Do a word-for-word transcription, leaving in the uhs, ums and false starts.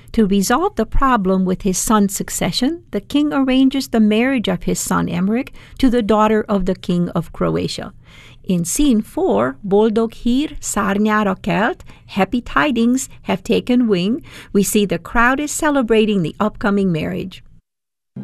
To resolve the problem with his son's succession, the king arranges the marriage of his son Emmerich to the daughter of the king of Croatia. In scene four, Boldog hír szárnyára kelt, happy tidings have taken wing, we see the crowd is celebrating the upcoming marriage.